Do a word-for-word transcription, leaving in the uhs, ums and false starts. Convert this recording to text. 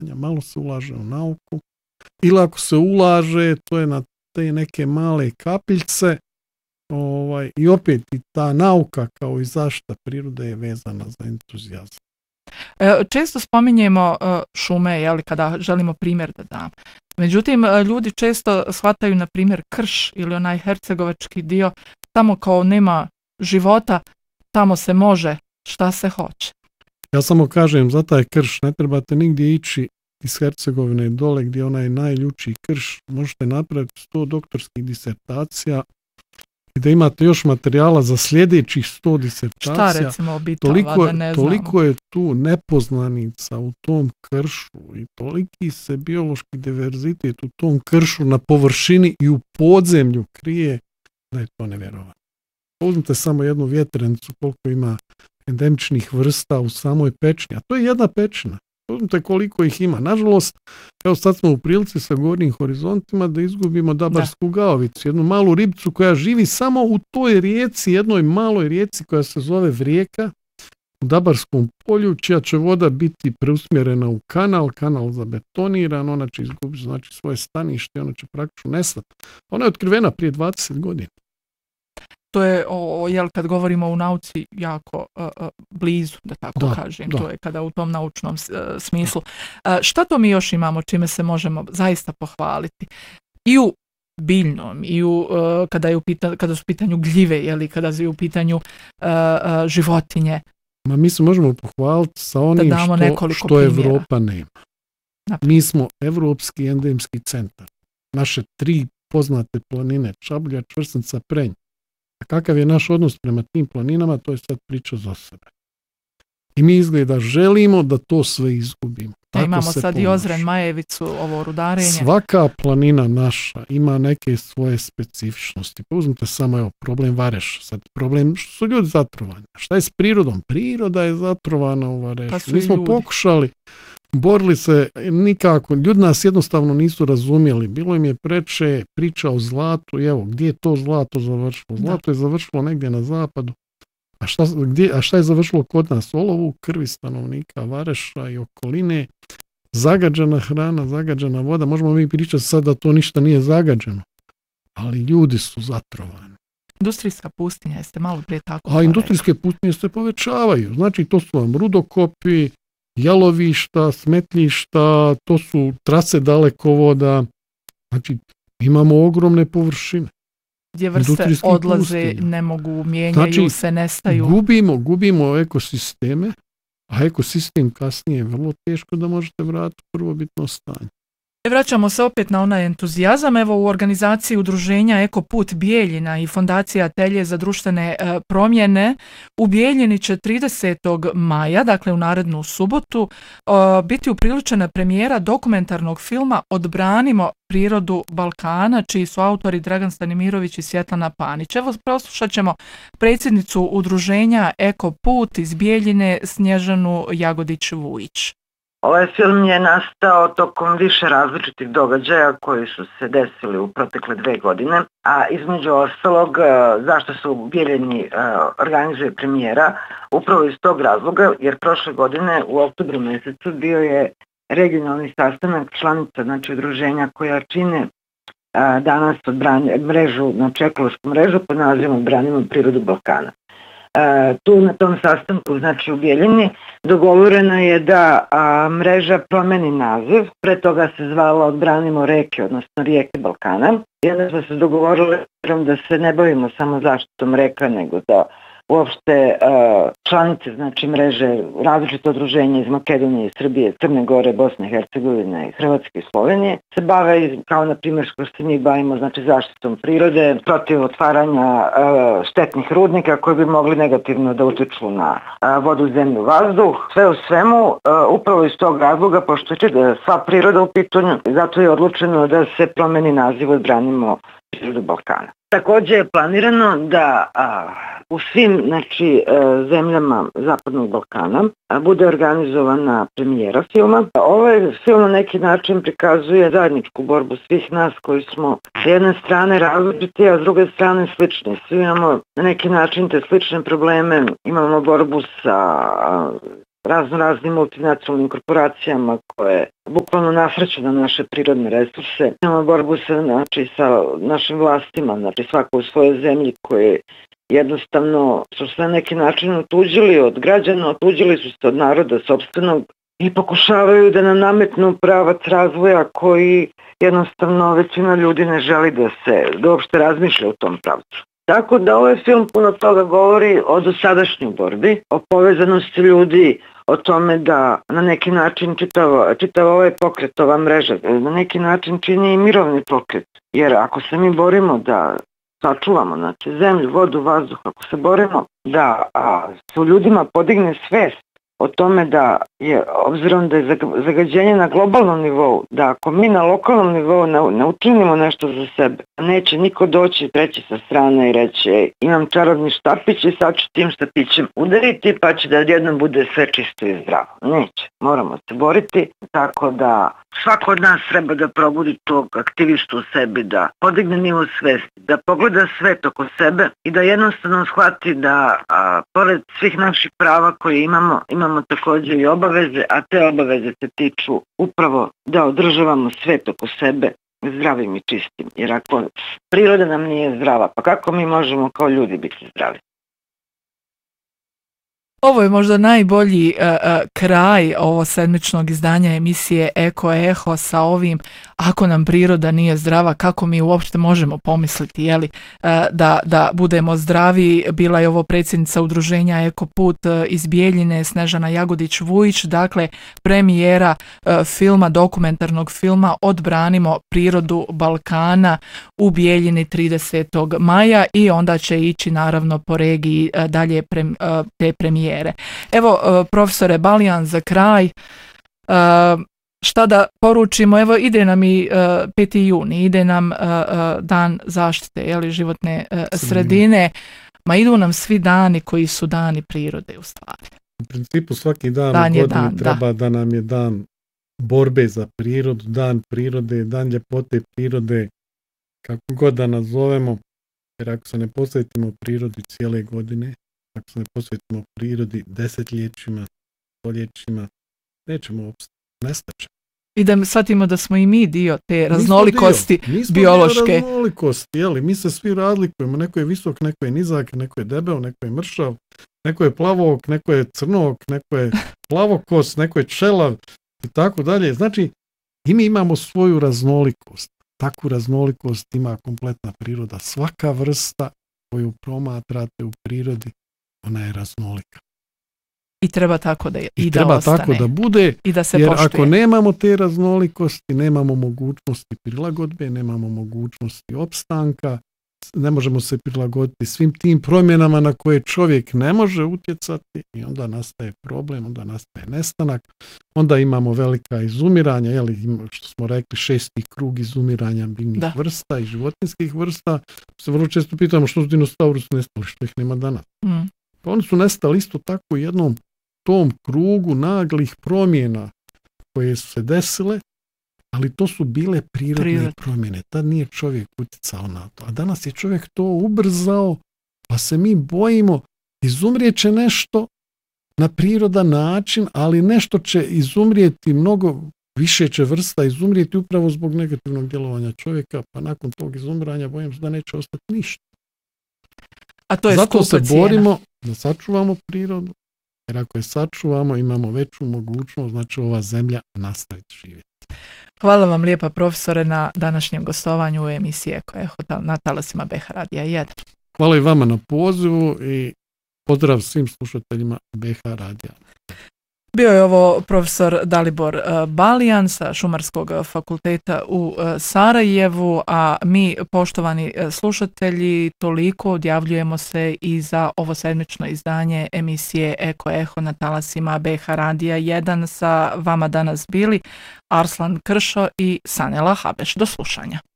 pitanja, malo se ulaže u nauku, ili ako se ulaže, to je na te neke male kapiljce, ovaj, i opet i ta nauka kao i zaštita prirode je vezana za entuzijazam. Često spominjemo šume, jeli, kada želimo primjer da dam. Međutim, ljudi često shvataju, na primjer, krš ili onaj hercegovački dio, tamo kao nema života, tamo se može šta se hoće. Ja samo kažem, za taj krš ne trebate nigdje ići iz Hercegovine dole gdje je onaj najljučiji krš, možete napraviti sto doktorskih disertacija i da imate još materijala za sljedećih sto disertacija. Šta recimo obitava, toliko, da ne toliko znamo. je tu nepoznanica u tom kršu i toliki se biološki diverzitet u tom kršu na površini i u podzemlju krije da je to nevjerovatno. Uzmite samo jednu vjetrenicu koliko ima endemičnih vrsta u samoj pećini, a to je jedna pećina. Uzmite koliko ih ima. Nažalost, evo sad smo u prilici sa gornjim horizontima da izgubimo dabarsku da. gaovicu, jednu malu ribicu koja živi samo u toj rijeci, jednoj maloj rijeci koja se zove Vrijeka, u Dabarskom polju, čija će voda biti preusmjerena u kanal, kanal zabetoniran, ona će izgubiti znači svoje stanište i ona će praktično nestati. Ona je otkrivena prije dvadeset godina. To je, o, jel, kad govorimo u nauci, jako uh, uh, blizu, da tako da, kažem. Da. To je kada u tom naučnom uh, smislu. Uh, šta to mi još imamo, čime se možemo zaista pohvaliti? I u biljnom, i u, uh, kada, je u pita, kada su u pitanju gljive, jeli, kada je u pitanju uh, uh, životinje. Ma mi se možemo pohvaliti sa onim što, što Evropa nema. Naprijed. Mi smo Evropski endemski centar. Naše tri poznate planine, Čablja, Čvrsnica, Prenj. A kakav je naš odnos prema tim planinama, to je sad priča za sebe. I mi izgleda želimo da to sve izgubimo. Tako imamo sad ponaša. I Ozren, Majevicu, ovo rudarenje. Svaka planina naša ima neke svoje specifičnosti. Pa uzmite samo evo, problem Vareša. Sad problem što su ljudi zatrovani. Šta je s prirodom? Priroda je zatrovana u Varešu. Mi smo ljudi. pokušali, borili se nikako. Ljudi nas jednostavno nisu razumjeli. Bilo im je preče priča o zlatu. I evo, gdje je to zlato završilo? Zlato da. je završilo negdje na zapadu. A šta, gdje, a šta je završilo kod nas? Olovu u krvi stanovnika Vareša i okoline. Zagađena hrana, zagađena voda. Možemo mi pričati sad da to ništa nije zagađeno. Ali ljudi su zatrovani. Industrijska pustinja, jeste malo prije tako? A industrijske pustinje se povećavaju. Znači to su vam rudokopi, jalovišta, smetljišta, to su trase dalekovoda. Znači imamo ogromne površine. Gdje vrste odlaze, pustinja. Ne mogu, mijenjaju znači, se, nestaju. Gubimo, gubimo ekosisteme, a ekosistem kasnije je vrlo teško da možete vratiti prvobitno stanje. Vraćamo se opet na onaj entuzijazam. Evo u organizaciji udruženja Eko Put Bijeljina i Fondacija Atelje za društvene e, promjene u Bijeljini će tridesetog maja, dakle u narednu subotu, e, biti upriličena premijera dokumentarnog filma Odbranimo prirodu Balkana, čiji su autori Dragan Stanimirović i Svjetlana Panić. Evo proslušat ćemo predsjednicu udruženja Eko Put iz Bijeljine, Snježanu Jagodić-Vujić. Ovaj film je nastao tokom više različitih događaja koji su se desili u protekle dve godine, a između ostalog zašto se u Bijeljini organizuje premijera, upravo iz tog razloga, jer prošle godine u oktobru mjesecu bio je regionalni sastanak članica, znači udruženja koja čine danas odbranje, mrežu, znači ekološku mrežu pod nazivom Odbranimo prirodu Balkana. Uh, tu na tom sastanku, znači u Bijeljini, dogovoreno je da a, mreža promeni naziv, pre toga se zvala Odbranimo reke, odnosno rijeke Balkana. I onda smo se dogovorili da se ne bavimo samo zaštitom reka, nego da uopšte uh, članice, znači mreže, različite udruženja iz Makedonije, Srbije, Crne Gore, Bosne i Hercegovine, Hrvatske i Slovenije se bave, kao na primjer što se mi bavimo, znači zaštitom prirode, protiv otvaranja uh, štetnih rudnika koji bi mogli negativno da utiču na uh, vodu, zemlju, vazduh. Sve u svemu, uh, upravo iz tog razloga, pošto je sva priroda u pitanju, zato je odlučeno da se promeni naziv Odbranimo prirodu Balkana. Također je planirano da a, u svim znači, a, zemljama Zapadnog Balkana a, bude organizovana premijera filma. Ovaj film na neki način prikazuje zajedničku borbu svih nas koji smo s jedne strane različiti, a s druge strane slični. Svi imamo na neki način te slične probleme, imamo borbu sa a, razno raznim multinacionalnim korporacijama koje bukvalno nasreću na naše prirodne resurse. Imamo borbu sa, znači, sa našim vlastima, znači svako u svojoj zemlji koje jednostavno su se na neki način otuđili od građana, otuđili su se od naroda sopstvenog i pokušavaju da nam nametnu pravac razvoja koji jednostavno većina ljudi ne želi da se da uopšte razmišlja u tom pravcu. Tako da ovaj film puno toga govori o dosadašnjoj borbi, o povezanosti ljudi, o tome da na neki način čitav, čitav ovaj pokret, ova mreža, na neki način čini i mirovni pokret. Jer ako se mi borimo da sačuvamo, znači, zemlju, vodu, vazduh, ako se borimo da a, se u ljudima podigne svest o tome da je, obzirom da je zagađenje na globalnom nivou, da ako mi na lokalnom nivou ne, ne učinimo nešto za sebe, neće niko doći treći sa strane i reći imam čarobni štapić i sad ću tim štapićem udariti pa će da jednom bude sve čisto i zdravo. Neće. Moramo se boriti, tako da svako od nas treba da probudi tog aktivistu u sebi, da podigne nivo svesti, da pogleda svet oko sebe i da jednostavno shvati da a, pored svih naših prava koje imamo, imamo također i obaveze, a te obaveze se tiču upravo da održavamo svet oko sebe zdravim i čistim. Jer ako priroda nam nije zdrava, pa kako mi možemo kao ljudi biti zdravi? Ovo je možda najbolji uh, uh, kraj ovo sedmičnog izdanja emisije Eko Eho sa ovim ako nam priroda nije zdrava, kako mi uopšte možemo pomisliti jeli, uh, da, da budemo zdravi. Bila je ovo predsjednica udruženja Eko Put uh, iz Bijeljine, Snežana Jagodić-Vujić, dakle premijera uh, filma, dokumentarnog filma Odbranimo prirodu Balkana u Bijeljini tridesetog maja i onda će ići naravno po regiji uh, dalje pre, uh, te premijere. Evo, profesore Balijan, za kraj, šta da poručimo? Evo, ide nam i peti juni, ide nam dan zaštite jeli, životne sredine, ma idu nam svi dani koji su dani prirode u stvari. U principu svaki dan, dan u godini dan, treba da. da nam je dan borbe za prirodu, dan prirode, dan ljepote prirode, kako god da nazovemo, jer ako se ne posvetimo prirodi cijele godine, ako se ne posvetimo prirodi desetljećima, stoljećima, nećemo opstati, nestaće. I da shvatimo da smo i mi dio te raznolikosti dio, mi smo biološke. Dio raznolikosti, jeli? Mi se svi razlikujemo, neko je visok, neko je nizak, neko je debel, neko je mršav, neko je plavok, neko je crnog, neko je plavokos, neko je čelav i tako dalje. Znači, i mi imamo svoju raznolikost. Takvu raznolikost ima kompletna priroda. Svaka vrsta koju promatrate u prirodi, ona je raznolika. I treba tako da, i I da treba ostane. tako da bude, I da se jer poštuje. Ako nemamo te raznolikosti, nemamo mogućnosti prilagodbe, nemamo mogućnosti opstanka, ne možemo se prilagoditi svim tim promjenama na koje čovjek ne može utjecati i onda nastaje problem, onda nastaje nestanak, onda imamo velika izumiranja, jeli, što smo rekli šesti krug izumiranja biljnih da. vrsta i životinskih vrsta. Se vrlo često pitamo što su dinosaurusi nestali, što ih nema danas. Mm. Pa oni su nestali isto tako u jednom tom krugu naglih promjena koje su se desile, ali to su bile prirodne Prirod. promjene. Tad nije čovjek utjecao na to. A danas je čovjek to ubrzao, pa se mi bojimo, izumrijeće nešto na prirodan način, ali nešto će izumrijeti, mnogo više će vrsta izumrijeti upravo zbog negativnog djelovanja čovjeka, pa nakon tog izumiranja bojim se da neće ostati ništa. A to je Zato se cijena. borimo da sačuvamo prirodu, jer ako je sačuvamo imamo veću mogućnost, znači ova zemlja nastaviti živjeti. Hvala vam lijepa profesore na današnjem gostovanju u emisiji Eko Eho na talasima B H Radija jedan. Hvala i vama na pozivu i pozdrav svim slušateljima B H Radija. Bio je ovo profesor Dalibor Balijan sa Šumarskog fakulteta u Sarajevu, a mi, poštovani slušatelji, toliko odjavljujemo se i za ovo sedmično izdanje emisije Eko Eho na talasima B H Radija jedan. Sa vama danas bili Arslan Kršo i Sanela Habeš. Do slušanja.